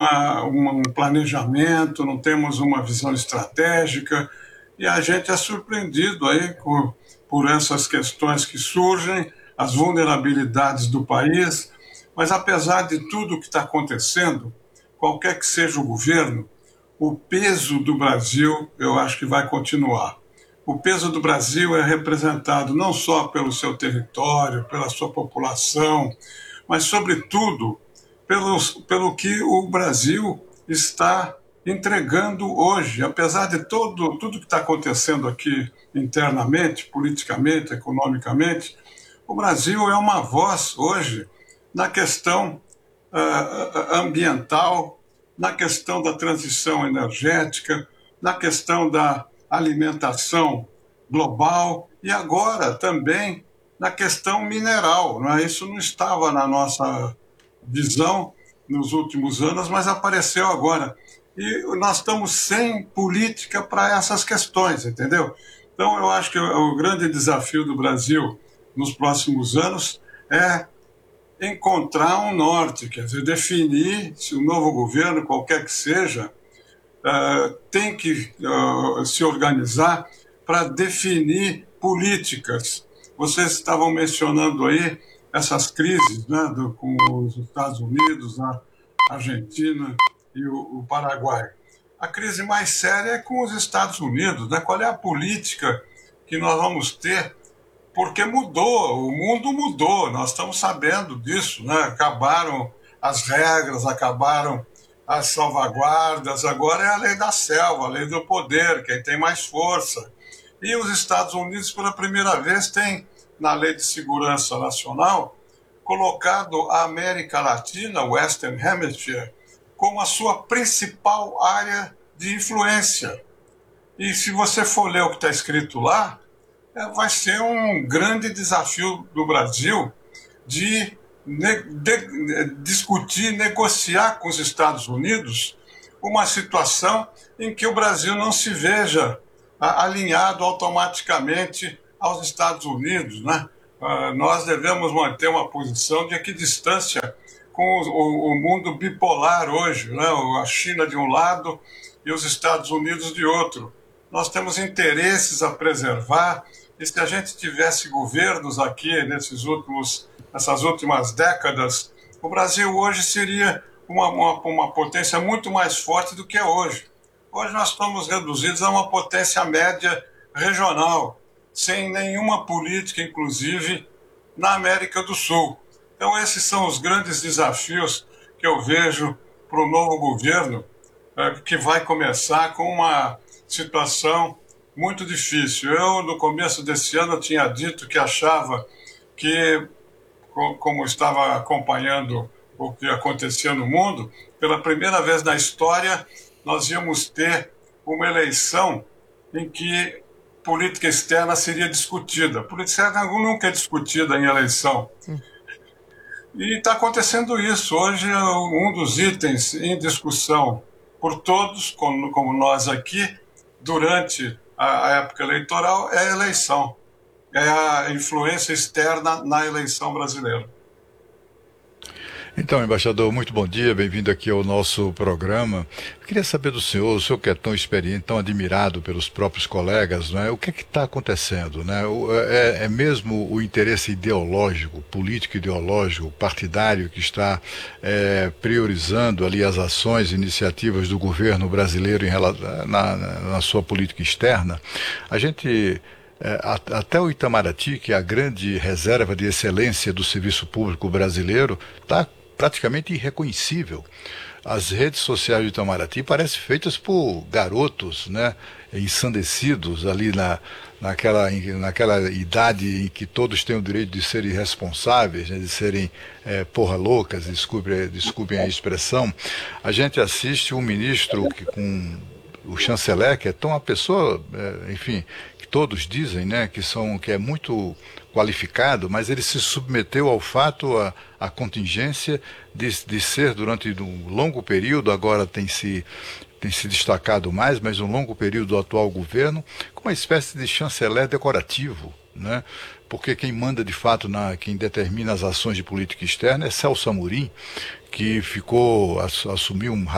um planejamento, não temos uma visão estratégica, e a gente é surpreendido aí por essas questões que surgem, as vulnerabilidades do país, mas apesar de tudo que está acontecendo, qualquer que seja o governo, o peso do Brasil, eu acho que vai continuar. O peso do Brasil é representado não só pelo seu território, pela sua população, mas, sobretudo, pelo que o Brasil está entregando hoje. Apesar de tudo que está acontecendo aqui internamente, politicamente, economicamente, o Brasil é uma voz hoje na questão ambiental, na questão da transição energética, na questão da alimentação global e agora também na questão mineral. Não é? Isso não estava na nossa visão nos últimos anos, mas apareceu agora. E nós estamos sem política para essas questões, entendeu? Então, eu acho que o grande desafio do Brasil nos próximos anos é encontrar um norte, quer dizer, definir se o novo governo, qualquer que seja, tem que se organizar para definir políticas. Vocês estavam mencionando aí essas crises, né, com os Estados Unidos, a Argentina e o Paraguai. A crise mais séria é com os Estados Unidos, né? Qual é a política que nós vamos ter? Porque mudou, o mundo mudou, nós estamos sabendo disso, né? Acabaram as regras, acabaram as salvaguardas, agora é a lei da selva, a lei do poder, quem tem mais força. E os Estados Unidos, pela primeira vez, tem, na Lei de Segurança Nacional, colocado a América Latina, o Western Hemisphere, como a sua principal área de influência. E se você for ler o que está escrito lá, vai ser um grande desafio do Brasil de discutir, negociar com os Estados Unidos uma situação em que o Brasil não se veja alinhado automaticamente aos Estados Unidos, né? Nós devemos manter uma posição de equidistância com o mundo bipolar hoje, né? A China de um lado e os Estados Unidos de outro. Nós temos interesses a preservar, e se a gente tivesse governos aqui nessas últimas décadas, o Brasil hoje seria uma potência muito mais forte do que é hoje. Hoje nós estamos reduzidos a uma potência média regional, sem nenhuma política, inclusive, na América do Sul. Então esses são os grandes desafios que eu vejo para o novo governo, que vai começar com uma situação muito difícil. Eu, no começo desse ano, tinha dito que achava que, como estava acompanhando o que acontecia no mundo, pela primeira vez na história, nós íamos ter uma eleição em que política externa seria discutida. Política externa nunca é discutida em eleição. E está acontecendo isso. Hoje, um dos itens em discussão por todos, como nós aqui, durante a época eleitoral, é a eleição. É a influência externa na eleição brasileira. Então, embaixador, muito bom dia, bem-vindo aqui ao nosso programa. Eu queria saber do senhor, o senhor que é tão experiente, tão admirado pelos próprios colegas, né? O que é que está acontecendo, né? É mesmo o interesse ideológico, político ideológico, partidário que está priorizando ali as ações, iniciativas do governo brasileiro na sua política externa? A gente... até o Itamaraty, que é a grande reserva de excelência do serviço público brasileiro, está praticamente irreconhecível. As redes sociais do Itamaraty parecem feitas por garotos, né, ensandecidos ali naquela idade em que todos têm o direito de serem irresponsáveis, né, de serem porra loucas, desculpem a expressão. A gente assiste um ministro com o chanceler, que é tão uma pessoa, enfim, que todos dizem, né, que é muito qualificado, mas ele se submeteu ao fato, à contingência de ser durante um longo período, agora tem se destacado mais, mas um longo período do atual governo, como uma espécie de chanceler decorativo, né? Porque quem manda de fato, quem determina as ações de política externa é Celso Amorim, que assumiu